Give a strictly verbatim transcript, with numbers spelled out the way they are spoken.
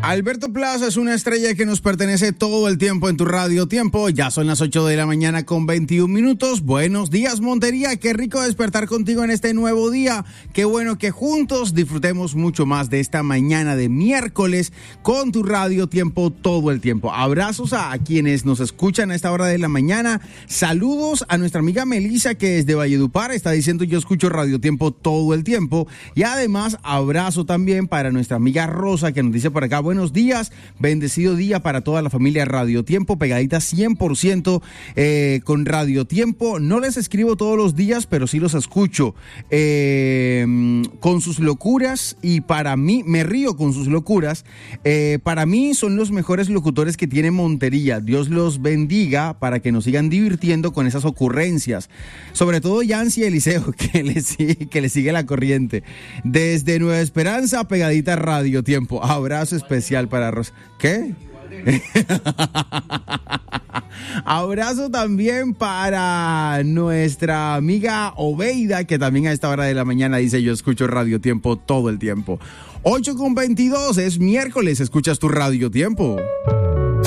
Alberto Plaza es una estrella que nos pertenece todo el tiempo en tu radio tiempo. Ya son las ocho de la mañana con veintiún minutos. Buenos días, Montería. Qué rico despertar contigo en este nuevo día. Qué bueno que juntos disfrutemos mucho más de esta mañana de miércoles con tu radio tiempo todo el tiempo. Abrazos a quienes nos escuchan a esta hora de la mañana. Saludos a nuestra amiga Melissa, que desde Valledupar está diciendo yo escucho radio tiempo todo el tiempo. Y además abrazo también para nuestra amiga Rosa, que nos dice por acá: buenos días, bendecido día para toda la familia Radio Tiempo, pegadita cien por ciento eh, con Radio Tiempo. No les escribo todos los días, pero sí los escucho eh, con sus locuras, y para mí, me río con sus locuras. Eh, para mí son los mejores locutores que tiene Montería. Dios los bendiga para que nos sigan divirtiendo con esas ocurrencias. Sobre todo Yancy Eliseo, que le sigue, que le sigue la corriente. Desde Nueva Esperanza, pegadita Radio Tiempo. Abrazo especial. Especial para Rosa. ¿Qué? Abrazo también para nuestra amiga Obeida, que también a esta hora de la mañana dice yo escucho Radio Tiempo todo el tiempo. ocho con veintidós, es miércoles, escuchas tu Radio Tiempo.